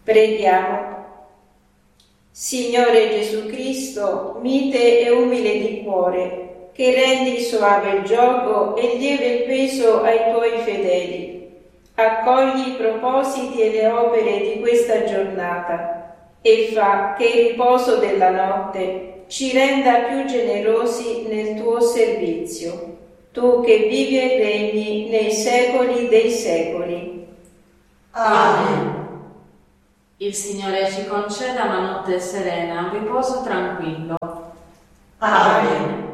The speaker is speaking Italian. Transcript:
Preghiamo. Signore Gesù Cristo, mite e umile di cuore, che rendi soave il gioco e lieve il peso ai tuoi fedeli, accogli i propositi e le opere di questa giornata e fa che il riposo della notte ci renda più generosi nel tuo servizio, tu che vivi e regni nei secoli dei secoli. Amen. Il Signore ci conceda una notte serena, un riposo tranquillo. Amen.